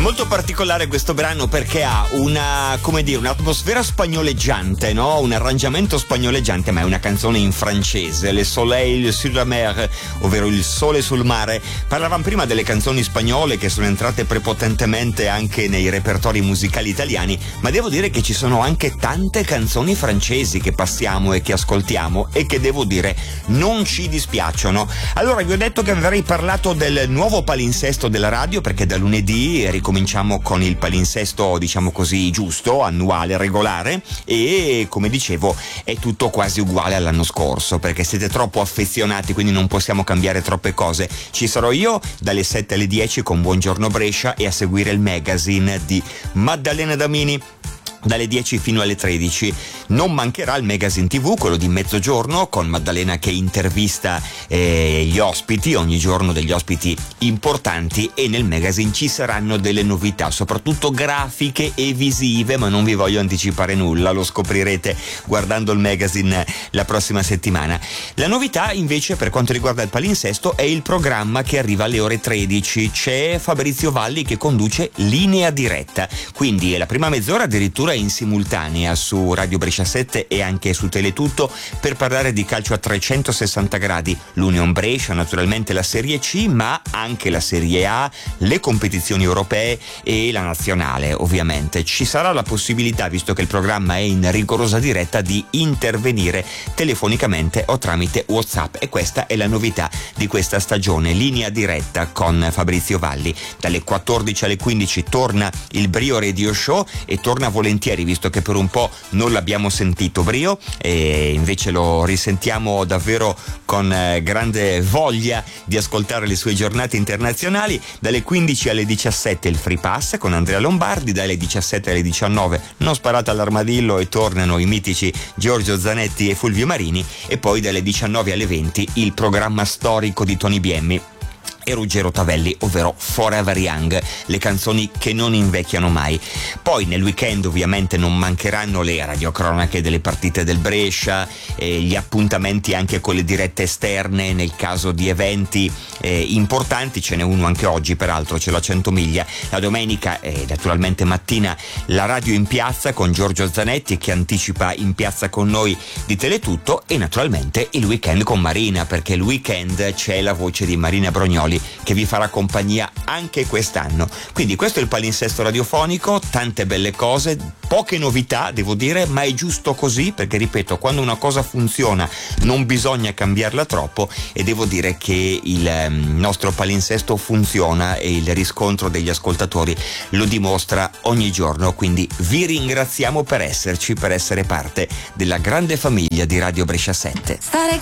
Molto particolare questo brano perché ha una, come dire, un'atmosfera spagnoleggiante, no? Un arrangiamento spagnoleggiante, ma è una canzone in francese, Le Soleil sur la mer, ovvero il sole sul mare. Parlavamo prima delle canzoni spagnole che sono entrate prepotentemente anche nei repertori musicali italiani, ma devo dire che ci sono anche tante canzoni francesi che passiamo e che ascoltiamo e che devo dire non ci dispiacciono. Allora vi ho detto che avrei parlato del nuovo palinsesto della radio, perché da lunedì ricominciamo con il palinsesto, diciamo così, giusto, annuale, regolare, e come dicevo è tutto quasi uguale all'anno scorso perché siete troppo affezionati, quindi non possiamo cambiare troppe cose. Ci sarò io dalle 7 alle 10 con Buongiorno Brescia e a seguire il magazine di Maddalena Damini dalle 10 fino alle 13. Non mancherà il magazine TV, quello di mezzogiorno, con Maddalena che intervista gli ospiti, ogni giorno degli ospiti importanti, e nel magazine ci saranno delle novità, soprattutto grafiche e visive, ma non vi voglio anticipare nulla, lo scoprirete guardando il magazine la prossima settimana. La novità invece per quanto riguarda il palinsesto è il programma che arriva alle ore 13. C'è Fabrizio Valli che conduce Linea Diretta, quindi è la prima mezz'ora addirittura in simultanea su Radio Brescia 7 e anche su Teletutto per parlare di calcio a 360 gradi, l'Union Brescia, naturalmente la Serie C, ma anche la Serie A, le competizioni europee e la nazionale. Ovviamente ci sarà la possibilità, visto che il programma è in rigorosa diretta, di intervenire telefonicamente o tramite WhatsApp, e questa è la novità di questa stagione. Linea Diretta con Fabrizio Valli. Dalle 14 alle 15 torna il Brio Radio Show e torna volentieri, visto che per un po' non l'abbiamo sentito Brio e invece lo risentiamo davvero con grande voglia di ascoltare le sue giornate internazionali. Dalle 15 alle 17 il Free Pass con Andrea Lombardi, dalle 17 alle 19 Non sparate all'armadillo e tornano i mitici Giorgio Zanetti e Fulvio Marini, e poi dalle 19 alle 20 il programma storico di Tony Biemmi e Ruggero Tavelli, ovvero Forever Young, le canzoni che non invecchiano mai. Poi nel weekend ovviamente non mancheranno le radiocronache delle partite del Brescia, gli appuntamenti anche con le dirette esterne nel caso di eventi importanti. Ce n'è uno anche oggi, peraltro c'è la 100 miglia. La domenica naturalmente mattina la radio in piazza con Giorgio Zanetti che anticipa In piazza con noi di Teletutto, e naturalmente il weekend con Marina, perché il weekend c'è la voce di Marina Brognoli che vi farà compagnia anche quest'anno. Quindi questo è il palinsesto radiofonico, tante belle cose, poche novità devo dire, ma è giusto così, perché ripeto, quando una cosa funziona non bisogna cambiarla troppo, e devo dire che il nostro palinsesto funziona e il riscontro degli ascoltatori lo dimostra ogni giorno. Quindi vi ringraziamo per esserci, per essere parte della grande famiglia di Radio Brescia 7.